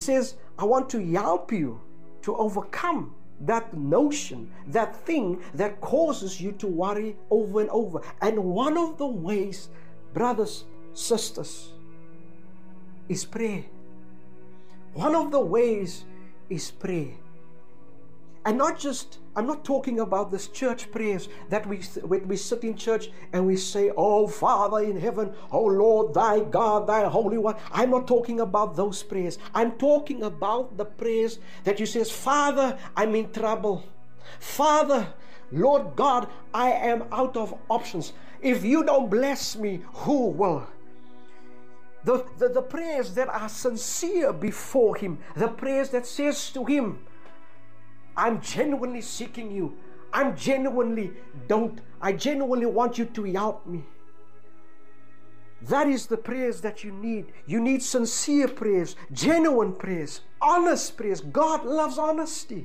says, I want to help you to overcome that notion, that thing that causes you to worry over and over. And one of the ways, brothers, sisters, is prayer. One of the ways is prayer. And not just, I'm not talking about this church prayers that we sit in church and we say, oh Father in heaven, oh Lord, thy God, thy Holy One. I'm not talking about those prayers. I'm talking about the prayers that you say, Father, I'm in trouble. Father, Lord God, I am out of options. If you don't bless me, who will? The prayers that are sincere before Him, the prayers that says to Him, I'm genuinely seeking you. I genuinely want you to help me. That is the prayers that you need. You need sincere prayers, genuine prayers, honest prayers. God loves honesty.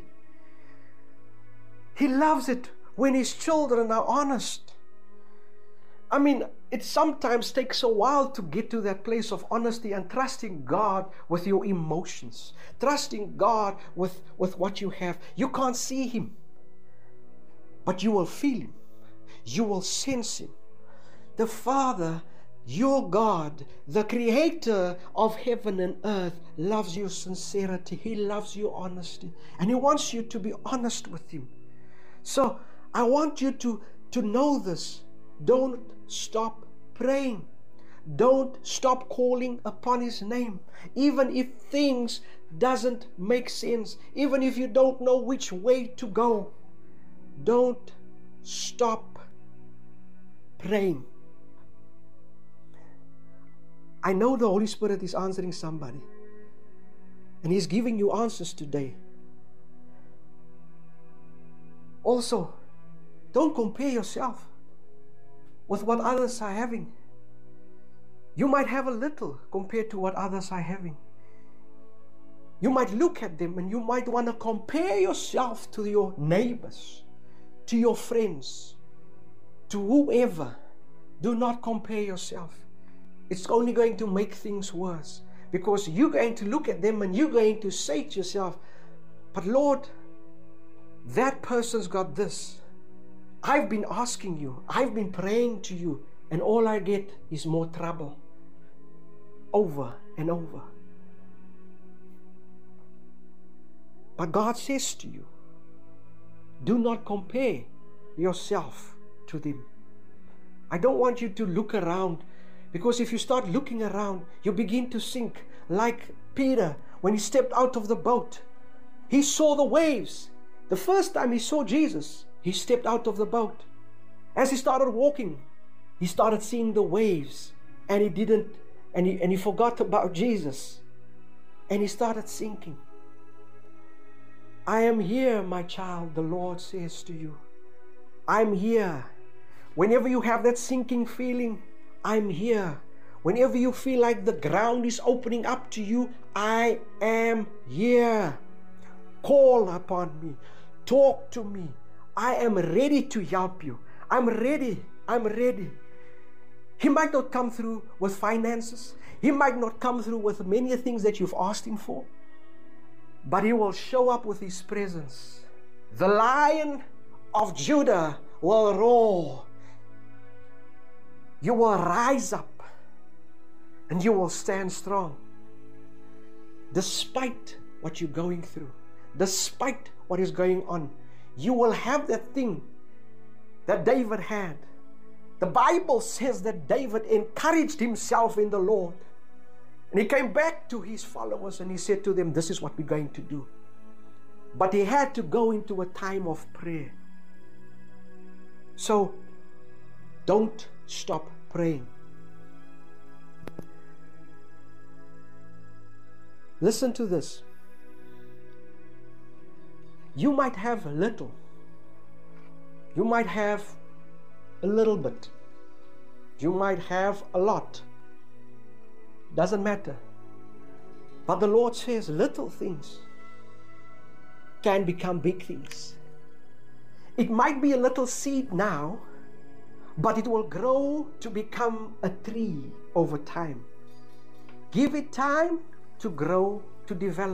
He loves it when His children are honest. I mean, it sometimes takes a while to get to that place of honesty and trusting God with your emotions, trusting God with what you have. You can't see Him, but you will feel Him. You will sense Him. The Father, your God, the Creator of heaven and earth, loves your sincerity. He loves your honesty, and He wants you to be honest with Him. So I want you to know this. Don't stop praying. Don't stop calling upon His name. Even if things doesn't make sense, even if you don't know which way to go, don't stop praying. I know the Holy Spirit is answering somebody, and He's giving you answers today. Also, don't compare yourself with what others are having. You might have a little compared to what others are having. You might look at them and you might want to compare yourself to your neighbors, to your friends, to whoever. Do not compare yourself. It's only going to make things worse, because you're going to look at them and you're going to say to yourself, but Lord, that person's got this. I've been asking you, I've been praying to you, and all I get is more trouble. Over and over. But God says to you, do not compare yourself to them. I don't want you to look around, because if you start looking around, you begin to sink. Like Peter, when he stepped out of the boat, he saw the waves. The first time he saw Jesus, he stepped out of the boat. As he started walking, he started seeing the waves, and he forgot about Jesus, and he started sinking. I am here, my child, the Lord says to you. I'm here. Whenever you have that sinking feeling, I'm here. Whenever you feel like the ground is opening up to you, I am here. Call upon me. Talk to me. I am ready to help you. I'm ready. I'm ready. He might not come through with finances. He might not come through with many things that you've asked Him for. But He will show up with His presence. The Lion of Judah will roar. You will rise up and you will stand strong. Despite what you're going through, despite what is going on, you will have that thing that David had. The Bible says that David encouraged himself in the Lord. And he came back to his followers and he said to them, this is what we're going to do. But he had to go into a time of prayer. So, don't stop praying. Listen to this. You might have a little. You might have a little bit. You might have a lot. Doesn't matter. But the Lord says little things can become big things. It might be a little seed now, but it will grow to become a tree over time. Give it time to grow, to develop.